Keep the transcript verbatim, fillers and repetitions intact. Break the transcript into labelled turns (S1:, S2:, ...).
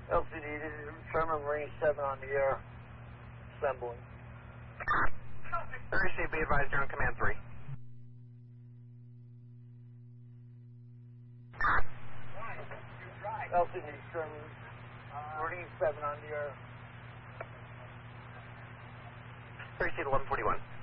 S1: L C D, this is Sherman Marine seven on the air, assembling.
S2: Received, be advised, you're on command three.
S1: L C D, Sherman Marine seven on the air.
S2: Received eleven forty-one.